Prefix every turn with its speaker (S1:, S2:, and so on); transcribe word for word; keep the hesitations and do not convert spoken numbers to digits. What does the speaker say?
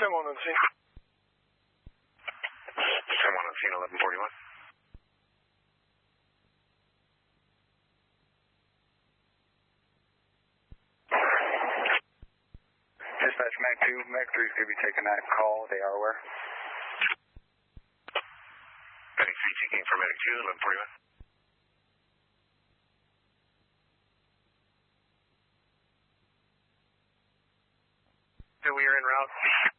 S1: ten one on the scene.
S2: ten one on the scene, eleven forty-one.
S3: Dispatch Mac two, Mac three is going to be taking that call. They are aware.
S2: Medic three taking for Medic two, eleven forty-one.
S3: So we are en route.